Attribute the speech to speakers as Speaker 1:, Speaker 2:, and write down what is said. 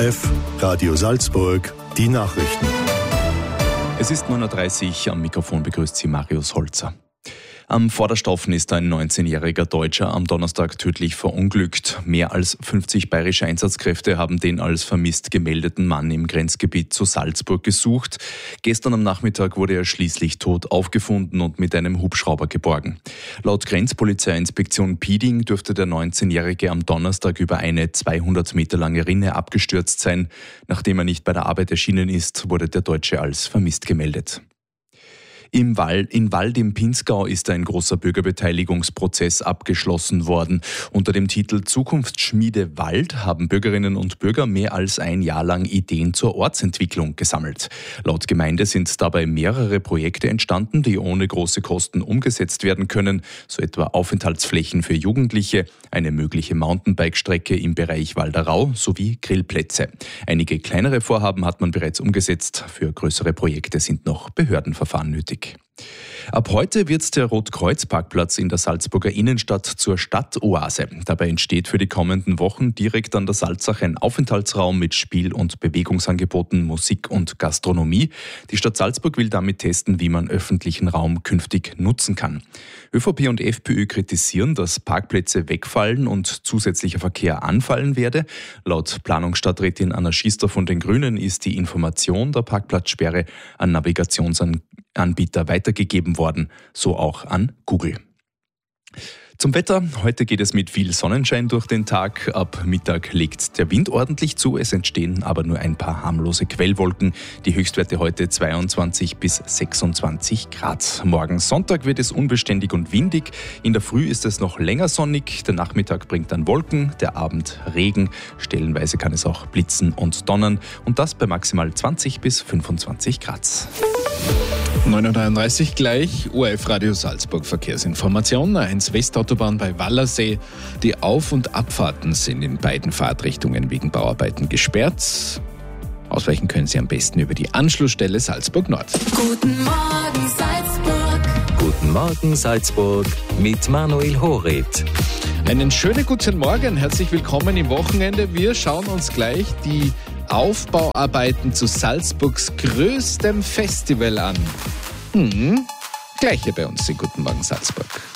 Speaker 1: ORF, Radio Salzburg, die Nachrichten.
Speaker 2: Es ist 9.30 Uhr, am Mikrofon begrüßt Sie Marius Holzer. Am Vorderstaufen ist ein 19-jähriger Deutscher am Donnerstag tödlich verunglückt. Mehr als 50 bayerische Einsatzkräfte haben den als vermisst gemeldeten Mann im Grenzgebiet zu Salzburg gesucht. Gestern am Nachmittag wurde er schließlich tot aufgefunden und mit einem Hubschrauber geborgen. Laut Grenzpolizeiinspektion Piding dürfte der 19-Jährige am Donnerstag über eine 200 Meter lange Rinne abgestürzt sein. Nachdem er nicht bei der Arbeit erschienen ist, wurde der Deutsche als vermisst gemeldet. In Wald im Pinzgau ist ein großer Bürgerbeteiligungsprozess abgeschlossen worden. Unter dem Titel Zukunftsschmiede Wald haben Bürgerinnen und Bürger mehr als ein Jahr lang Ideen zur Ortsentwicklung gesammelt. Laut Gemeinde sind dabei mehrere Projekte entstanden, die ohne große Kosten umgesetzt werden können, so etwa Aufenthaltsflächen für Jugendliche, eine mögliche Mountainbike-Strecke im Bereich Walderau sowie Grillplätze. Einige kleinere Vorhaben hat man bereits umgesetzt. Für größere Projekte sind noch Behördenverfahren nötig. Ab heute wird der Rotkreuz-Parkplatz in der Salzburger Innenstadt zur Stadtoase. Dabei entsteht für die kommenden Wochen direkt an der Salzach ein Aufenthaltsraum mit Spiel- und Bewegungsangeboten, Musik und Gastronomie. Die Stadt Salzburg will damit testen, wie man öffentlichen Raum künftig nutzen kann. ÖVP und FPÖ kritisieren, dass Parkplätze wegfallen und zusätzlicher Verkehr anfallen werde. Laut Planungsstadträtin Anna Schiester von den Grünen ist die Information der Parkplatzsperre an Navigationsanbieter weitergegeben worden, so auch an Google. Zum Wetter. Heute geht es mit viel Sonnenschein durch den Tag. Ab Mittag legt der Wind ordentlich zu. Es entstehen aber nur ein paar harmlose Quellwolken. Die Höchstwerte heute 22 bis 26 Grad. Morgen Sonntag wird es unbeständig und windig. In der Früh ist es noch länger sonnig. Der Nachmittag bringt dann Wolken, der Abend Regen. Stellenweise kann es auch blitzen und donnern. Und das bei maximal 20 bis 25 Grad.
Speaker 3: 9.33 Uhr gleich, ORF Radio Salzburg Verkehrsinformation. A1 Westautobahn bei Wallersee. Die Auf- und Abfahrten sind in beiden Fahrtrichtungen wegen Bauarbeiten gesperrt. Ausweichen können Sie am besten über die Anschlussstelle Salzburg Nord.
Speaker 4: Guten Morgen Salzburg.
Speaker 5: Guten Morgen Salzburg mit Manuel Horet.
Speaker 3: Einen schönen guten Morgen, herzlich willkommen im Wochenende. Wir schauen uns gleich die Aufbauarbeiten zu Salzburgs größtem Festival an. Gleich hier bei uns in Guten Morgen Salzburg.